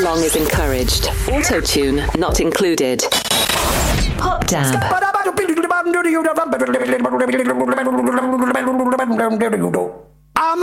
song is encouraged. Auto-tune not included. Pop Dab.